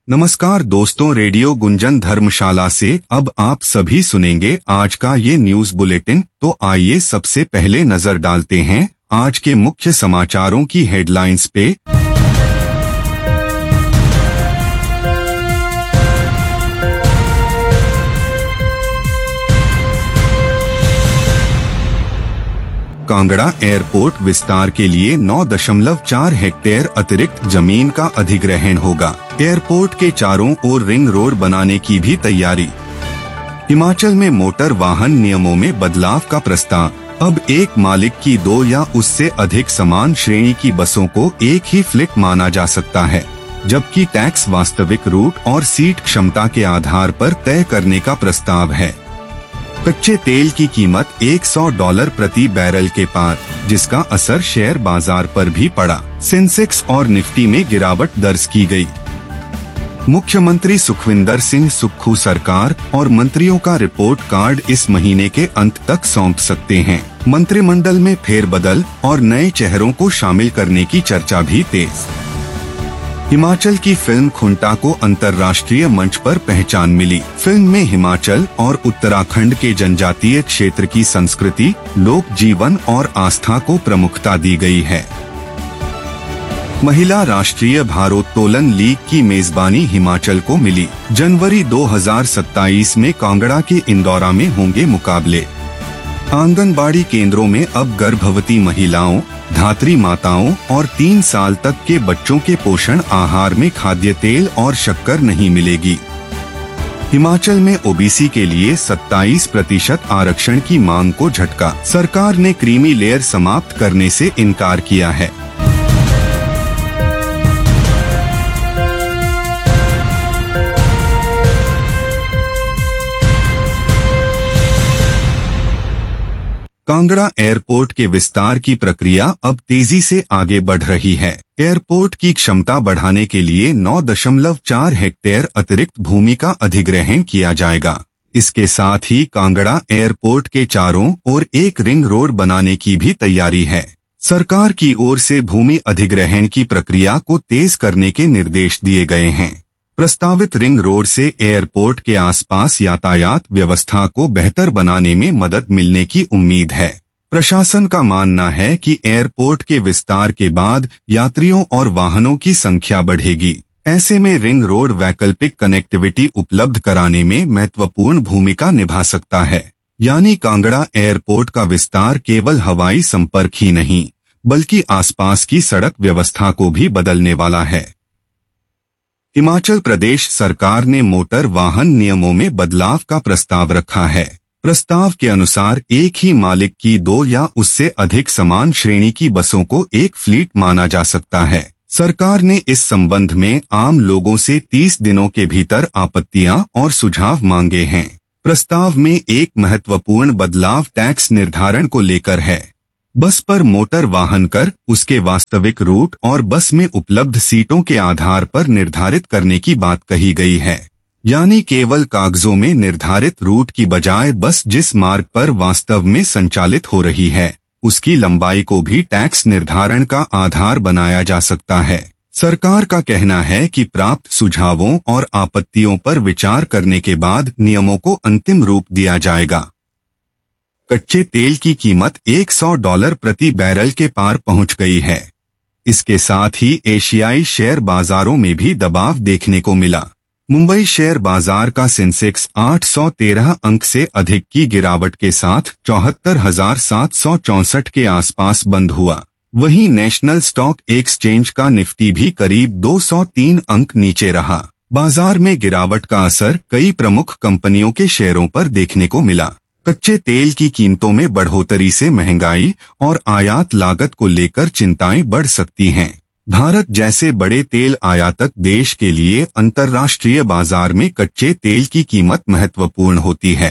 नमस्कार दोस्तों, रेडियो गुंजन धर्मशाला से अब आप सभी सुनेंगे आज का ये न्यूज बुलेटिन। तो आइए सबसे पहले नजर डालते हैं आज के मुख्य समाचारों की हेडलाइंस पे। कांगड़ा एयरपोर्ट विस्तार के लिए 9.4 हेक्टेयर अतिरिक्त जमीन का अधिग्रहण होगा। एयरपोर्ट के चारों ओर रिंग रोड बनाने की भी तैयारी। हिमाचल में मोटर वाहन नियमों में बदलाव का प्रस्ताव। अब एक मालिक की 2 या उससे अधिक समान श्रेणी की बसों को एक ही फ्लीट माना जा सकता है, जबकि टैक्स वास्तविक रूट और सीट क्षमता के आधार पर तय करने का प्रस्ताव है। कच्चे तेल की कीमत $100 प्रति बैरल के पार, जिसका असर शेयर बाजार पर भी पड़ा। सेंसेक्स और निफ्टी में गिरावट दर्ज की गई। मुख्यमंत्री सुखविंदर सिंह सुक्खू सरकार और मंत्रियों का रिपोर्ट कार्ड इस महीने के अंत तक सौंप सकते हैं। मंत्रिमंडल में फेरबदल और नए चेहरों को शामिल करने की चर्चा भी तेज। हिमाचल की फिल्म खुंटा को अंतर्राष्ट्रीय मंच पर पहचान मिली। फिल्म में हिमाचल और उत्तराखंड के जनजातीय क्षेत्र की संस्कृति, लोक जीवन और आस्था को प्रमुखता दी गई है। महिला राष्ट्रीय भारोत्तोलन लीग की मेजबानी हिमाचल को मिली। जनवरी 2027 में कांगड़ा के इंदौरा में होंगे मुकाबले। आंगनबाड़ी केंद्रों में अब गर्भवती महिलाओं, धात्री माताओं और 3 साल तक के बच्चों के पोषण आहार में खाद्य तेल और शक्कर नहीं मिलेगी। हिमाचल में ओबीसी के लिए 27% आरक्षण की मांग को झटका। सरकार ने क्रीमी लेयर समाप्त करने से इनकार किया है। कांगड़ा एयरपोर्ट के विस्तार की प्रक्रिया अब तेजी से आगे बढ़ रही है। एयरपोर्ट की क्षमता बढ़ाने के लिए 9.4 हेक्टेयर अतिरिक्त भूमि का अधिग्रहण किया जाएगा। इसके साथ ही कांगड़ा एयरपोर्ट के चारों ओर एक रिंग रोड बनाने की भी तैयारी है। सरकार की ओर से भूमि अधिग्रहण की प्रक्रिया को तेज करने के निर्देश दिए गए हैं। प्रस्तावित रिंग रोड से एयरपोर्ट के आसपास यातायात व्यवस्था को बेहतर बनाने में मदद मिलने की उम्मीद है। प्रशासन का मानना है कि एयरपोर्ट के विस्तार के बाद यात्रियों और वाहनों की संख्या बढ़ेगी। ऐसे में रिंग रोड वैकल्पिक कनेक्टिविटी उपलब्ध कराने में महत्वपूर्ण भूमिका निभा सकता है। यानी कांगड़ा एयरपोर्ट का विस्तार केवल हवाई संपर्क ही नहीं, बल्कि आसपास की सड़क व्यवस्था को भी बदलने वाला है। हिमाचल प्रदेश सरकार ने मोटर वाहन नियमों में बदलाव का प्रस्ताव रखा है। प्रस्ताव के अनुसार एक ही मालिक की 2 या उससे अधिक समान श्रेणी की बसों को एक फ्लीट माना जा सकता है। सरकार ने इस संबंध में आम लोगों से 30 दिनों के भीतर आपत्तियां और सुझाव मांगे हैं। प्रस्ताव में एक महत्वपूर्ण बदलाव टैक्स निर्धारण को लेकर है। बस पर मोटर वाहन कर उसके वास्तविक रूट और बस में उपलब्ध सीटों के आधार पर निर्धारित करने की बात कही गई है। यानी केवल कागजों में निर्धारित रूट की बजाय बस जिस मार्ग पर वास्तव में संचालित हो रही है, उसकी लंबाई को भी टैक्स निर्धारण का आधार बनाया जा सकता है। सरकार का कहना है कि प्राप्त सुझावों और आपत्तियों पर विचार करने के बाद नियमों को अंतिम रूप दिया जाएगा। कच्चे तेल की कीमत $100 प्रति बैरल के पार पहुंच गई है। इसके साथ ही एशियाई शेयर बाजारों में भी दबाव देखने को मिला। मुंबई शेयर बाजार का सेंसेक्स 813 अंक से अधिक की गिरावट के साथ 74,764 के आसपास बंद हुआ। वहीं नेशनल स्टॉक एक्सचेंज का निफ्टी भी करीब 203 अंक नीचे रहा। बाजार में गिरावट का असर कई प्रमुख कंपनियों के शेयरों पर देखने को मिला। कच्चे तेल की कीमतों में बढ़ोतरी से महंगाई और आयात लागत को लेकर चिंताएं बढ़ सकती हैं। भारत जैसे बड़े तेल आयातक देश के लिए अंतर्राष्ट्रीय बाजार में कच्चे तेल की कीमत महत्वपूर्ण होती है।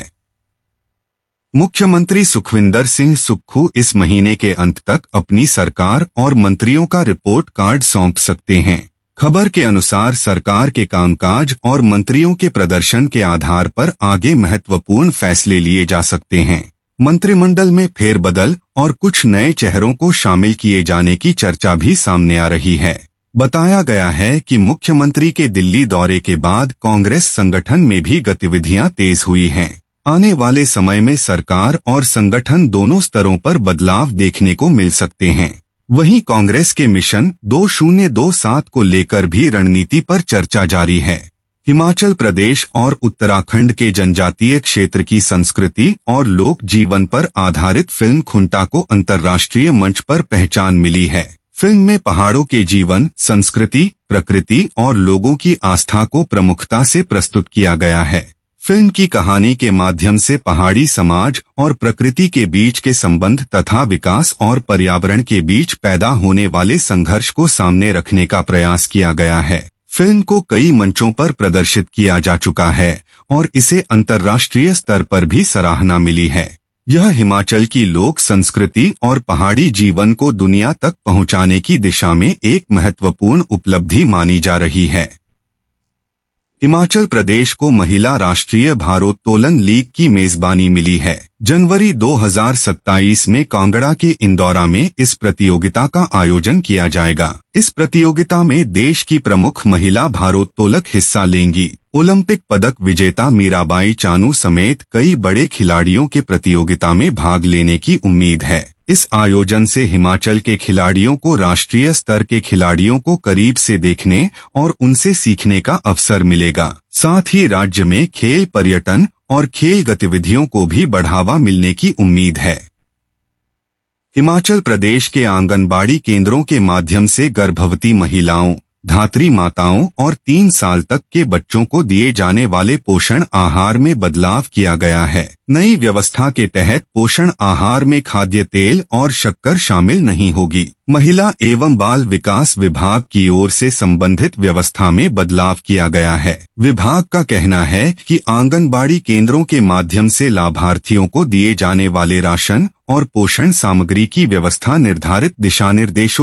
मुख्यमंत्री सुखविंदर सिंह सुक्खू इस महीने के अंत तक अपनी सरकार और मंत्रियों का रिपोर्ट कार्ड सौंप सकते हैं। खबर के अनुसार सरकार के कामकाज और मंत्रियों के प्रदर्शन के आधार पर आगे महत्वपूर्ण फैसले लिए जा सकते हैं। मंत्रिमंडल में फेरबदल और कुछ नए चेहरों को शामिल किए जाने की चर्चा भी सामने आ रही है। बताया गया है कि मुख्यमंत्री के दिल्ली दौरे के बाद कांग्रेस संगठन में भी गतिविधियां तेज हुई हैं। आने वाले समय में सरकार और संगठन दोनों स्तरों पर बदलाव देखने को मिल सकते हैं। वहीं कांग्रेस के मिशन 2027 को लेकर भी रणनीति पर चर्चा जारी है। हिमाचल प्रदेश और उत्तराखंड के जनजातीय क्षेत्र की संस्कृति और लोक जीवन पर आधारित फिल्म खुंटा को अंतर्राष्ट्रीय मंच पर पहचान मिली है। फिल्म में पहाड़ों के जीवन, संस्कृति, प्रकृति और लोगों की आस्था को प्रमुखता से प्रस्तुत किया गया है। फिल्म की कहानी के माध्यम से पहाड़ी समाज और प्रकृति के बीच के संबंध तथा विकास और पर्यावरण के बीच पैदा होने वाले संघर्ष को सामने रखने का प्रयास किया गया है। फिल्म को कई मंचों पर प्रदर्शित किया जा चुका है और इसे अंतर्राष्ट्रीय स्तर पर भी सराहना मिली है। यह हिमाचल की लोक संस्कृति और पहाड़ी जीवन को दुनिया तक पहुंचाने की दिशा में एक महत्वपूर्ण उपलब्धि मानी जा रही है। हिमाचल प्रदेश को महिला राष्ट्रीय भारोत्तोलन लीग की मेजबानी मिली है। जनवरी 2027 में कांगड़ा के इंदौरा में इस प्रतियोगिता का आयोजन किया जाएगा। इस प्रतियोगिता में देश की प्रमुख महिला भारोत्तोलक हिस्सा लेंगी। ओलंपिक पदक विजेता मीराबाई चानू समेत कई बड़े खिलाड़ियों के प्रतियोगिता में भाग लेने की उम्मीद है। इस आयोजन से हिमाचल के खिलाड़ियों को राष्ट्रीय स्तर के खिलाड़ियों को करीब से देखने और उनसे सीखने का अवसर मिलेगा। साथ ही राज्य में खेल पर्यटन और खेल गतिविधियों को भी बढ़ावा मिलने की उम्मीद है। हिमाचल प्रदेश के आंगनबाड़ी केंद्रों के माध्यम से गर्भवती महिलाओं, धात्री माताओं और 3 साल तक के बच्चों को दिए जाने वाले पोषण आहार में बदलाव किया गया है। नई व्यवस्था के तहत पोषण आहार में खाद्य तेल और शक्कर शामिल नहीं होगी। महिला एवं बाल विकास विभाग की ओर से संबंधित व्यवस्था में बदलाव किया गया है। विभाग का कहना है कि आंगनबाड़ी केंद्रों के माध्यम से लाभार्थियों को दिए जाने वाले राशन और पोषण सामग्री की व्यवस्था निर्धारित दिशानिर्देशों